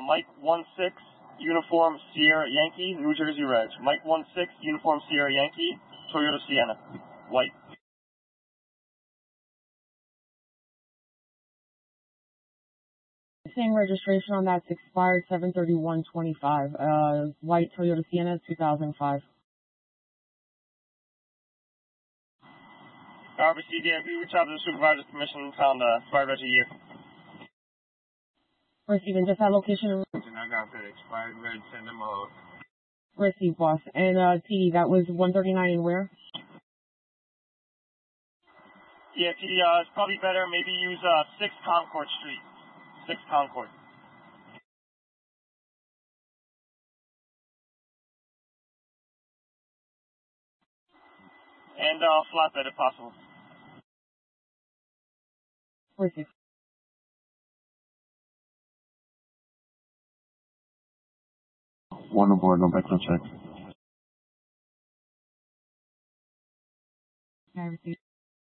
Mike 16, Uniform Sierra Yankee, New Jersey Reg. Mike 16, Uniform Sierra Yankee, Toyota Sienna, white. Same registration on that's expired 7/31/25. White Toyota Sienna, 2005. Received, yeah, we reached out to the supervisor's permission, found expired reg a year. Receiving just that location. I got that expired reg, send them out. Receive, boss. And TD, that was 139 and where? Yeah, TD, it's probably better, maybe use 6 Concord Street. 6 Concord. And flatbed if possible. Receive. One aboard, no background check. I received.